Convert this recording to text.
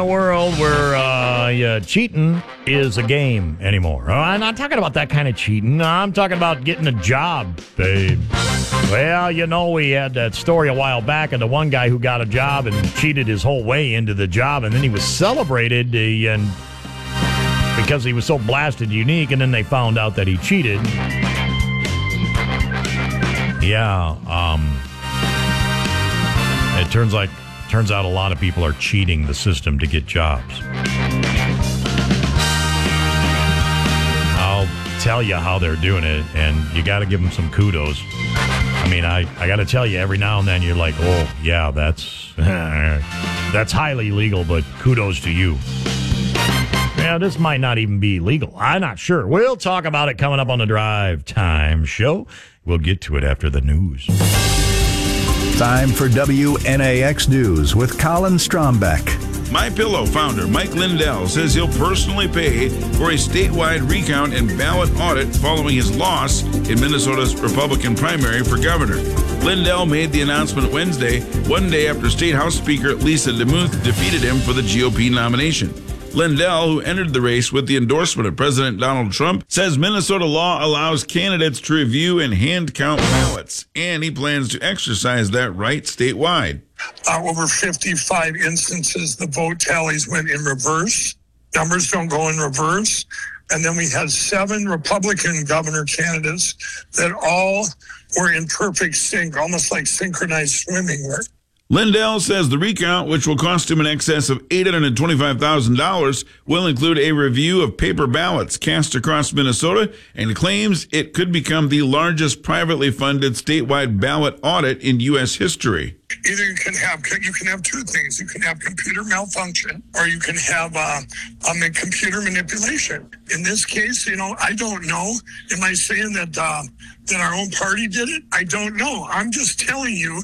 A world where cheating is a game anymore. I'm not talking about that kind of cheating. I'm talking about getting a job, babe. Well, we had that story a while back of the one guy who got a job and cheated his whole way into the job, and then he was celebrated and because he was so blasted unique, and then they found out that he cheated. Yeah, it turns out a lot of people are cheating the system to get jobs. I'll tell you how they're doing it, and you got to give them some kudos. I mean, I got to tell you, every now and then you're like, oh, yeah, that's highly illegal, but kudos to you. Yeah, this might not even be legal. I'm not sure. We'll talk about it coming up on the Drive Time Show. We'll get to it after the news. Time for WNAX News with Colin Strombeck. MyPillow founder Mike Lindell says he'll personally pay for a statewide recount and ballot audit following his loss in Minnesota's Republican primary for governor. Lindell made the announcement Wednesday, one day after State House Speaker Lisa DeMuth defeated him for the GOP nomination. Lindell, who entered the race with the endorsement of President Donald Trump, says Minnesota law allows candidates to review and hand count ballots, and he plans to exercise that right statewide. Over 55 instances, the vote tallies went in reverse. Numbers don't go in reverse. And then we had 7 Republican governor candidates that all were in perfect sync, almost like synchronized swimming. Lindell says the recount, which will cost him in excess of $825,000, will include a review of paper ballots cast across Minnesota, and claims it could become the largest privately funded statewide ballot audit in U.S. history. Either you can have 2 things. You can have computer malfunction, or you can have computer manipulation. In this case, I don't know. Am I saying that our own party did it? I don't know. I'm just telling you